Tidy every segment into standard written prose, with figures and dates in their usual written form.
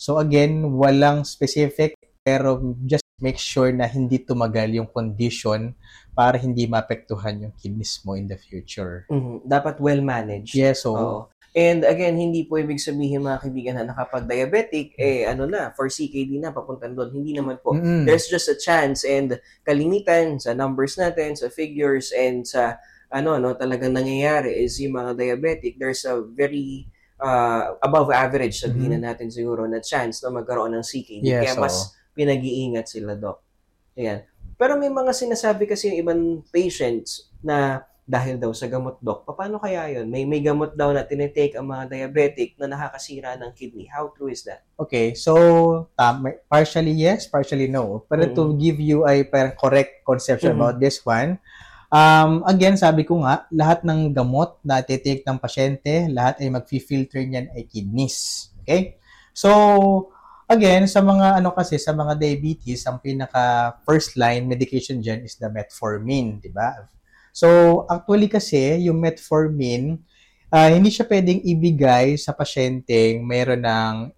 So again, walang specific, pero just make sure na hindi tumagal yung condition para hindi maapektuhan yung kidneys mo in the future. Dapat well managed. Yes, so Oo. And again, hindi po ibig sabihin mga kaibigan na kapag diabetic, for CKD na, papuntan doon. Hindi naman po. There's just a chance, and kalimitan sa numbers natin, sa figures, and sa talagang nangyayari is yung mga diabetic, there's a very above average, sabihin na natin siguro, na chance na magkaroon ng CKD. Yes, Kaya mas pinag-iingat sila, Doc. Ayan. Pero may mga sinasabi kasi yung ibang patients na dahil daw sa gamot, Doc. Paano kaya yun? May gamot daw na tinitake ang mga diabetic na nakakasira ng kidney. How true is that? Okay, so partially yes, partially no. Pero to give you a correct conception about this one, again, sabi ko nga, lahat ng gamot na titake ng pasyente, lahat ay mag-filter niyan ay kidneys. Okay? So, again, sa mga sa mga diabetes, ang pinaka first line medication dyan is the metformin, di ba? So, actually kasi, yung metformin, hindi siya pwedeng ibigay sa pasyenteng mayroon ng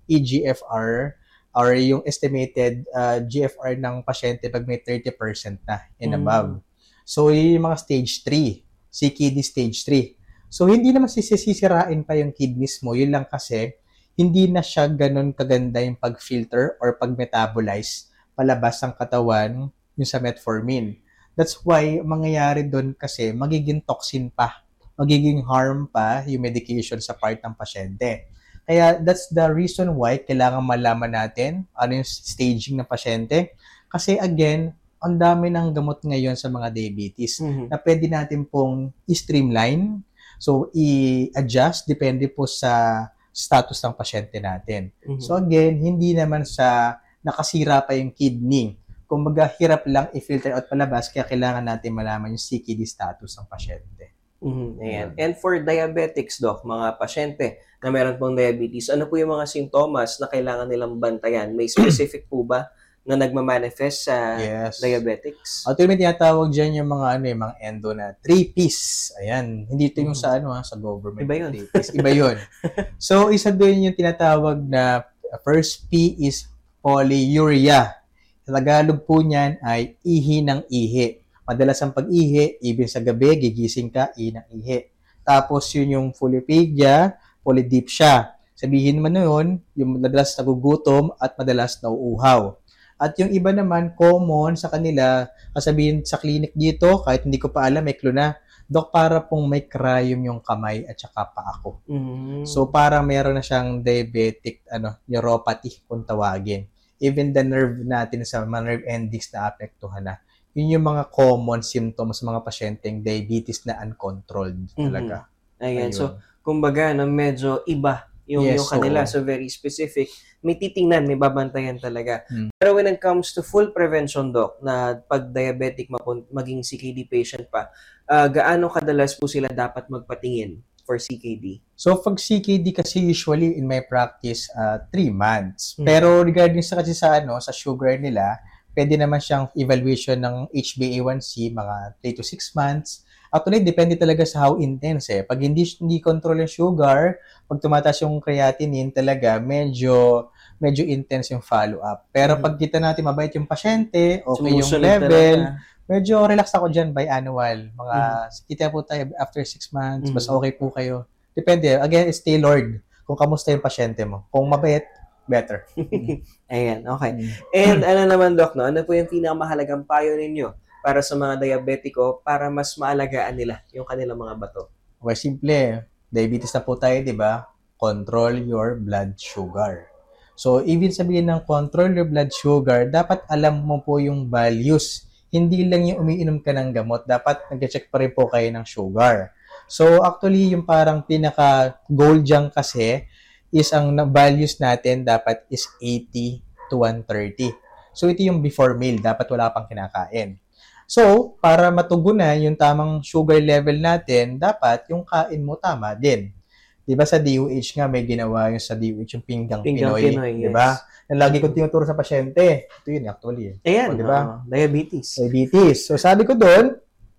eGFR or yung estimated GFR ng pasyente pag may 30% na and above. So, yung mga stage 3, CKD stage 3. So, hindi naman sisirain pa yung kidneys mo. Yun lang kasi, hindi na siya ganun kaganda yung pag-filter or pag-metabolize palabas ng katawan yung sa metformin. That's why, mangyayari doon kasi, magiging toxin pa, magiging harm pa yung medication sa part ng pasyente. Kaya, that's the reason why kailangan malaman natin ano yung staging ng pasyente. Kasi again, ang dami ng gamot ngayon sa mga diabetes na pwede natin pong i-streamline, so i-adjust, depende po sa status ng pasyente natin. So again, hindi naman sa nakasira pa yung kidney. Kumbaga, hirap lang i-filter out palabas, kaya kailangan natin malaman yung CKD status ng pasyente. Ayan. And for diabetics, Doc, mga pasyente na meron pong diabetes, ano po yung mga simptomas na kailangan nilang bantayan? May specific po ba na nagmamanifest sa diabetics? May tinatawag dyan yung mga mga endo na 3Ps. Ayan. Hindi ito yung sa sa government. Iba yun. 3Ps. Iba yun. So, isa doon yung tinatawag na first P is polyuria. Sa Tagalog po niyan ay ihi ng ihi. Madalas ang pag-ihi, even sa gabi, gigising ka, ihi ng ihi. Tapos yun yung polyphagia, polydipsia. Sabihin naman nun, yung madalas nagugutom at madalas nauuhaw. At yung iba naman, common sa kanila, sabihin sa clinic dito, kahit hindi ko pa alam, may clue na, Dok, para pong may cryum yung kamay at saka paa ko. So, parang meron na siyang diabetic neuropathy kung tawagin. Even the nerve natin sa mga nerve endings na apektuhan na. Yun yung mga common symptoms sa mga pasyenteng diabetes na uncontrolled talaga. Ayan. So, kumbaga, medyo iba yung kanila. So, very specific. May titingnan, may babantayan talaga. Pero when it comes to full prevention, Doc, na pag diabetic maging CKD patient pa, gaano kadalas po sila dapat magpatingin for CKD? So, pag CKD kasi usually in my practice, 3 months. Pero regarding sa sugar nila, pwede naman siyang evaluation ng HbA1c mga 3 to 6 months. Actually, depende talaga sa how intense Pag hindi control yung sugar, pag tumataas yung creatinine talaga, medyo intense yung follow-up. Pero pag kita natin mabait yung pasyente, okay yung level, medyo relax ako dyan by annual. Kita po tayo after 6 months, basta okay po kayo. Depende. Again, it's tailored kung kamusta yung pasyente mo. Kung mabait, better. Ayan, okay. And naman, Doc, ano po yung pinakamahalagang payo ninyo para sa mga diabetiko para mas maalagaan nila yung kanilang mga bato? Okay, simple. Diabetes na po tayo, di ba? Control your blood sugar. So, even sabihin ng control your blood sugar, dapat alam mo po yung values. Hindi lang yung umiinom ka ng gamot. Dapat nag-check pa rin po kayo ng sugar. So, actually, yung parang pinaka-goal dyan kasi is ang values natin dapat is 80 to 130. So, ito yung before meal. Dapat wala pang kinakain. So, para matugunan yung tamang sugar level natin, dapat yung kain mo tama din. Diba sa DOH nga, may ginawa yung sa DOH yung Pinggang Pinoy. Diba? Yes. Lagi kong tinuturo sa pasyente. Ito yun, actually. Ayan, diba? Diabetes. So, sabi ko doon,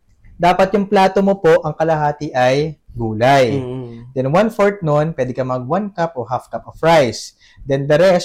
dapat yung plato mo po, ang kalahati ay gulay. Then, 1/4 nun, pwede ka mag 1 cup o half cup of rice. Then, the rest,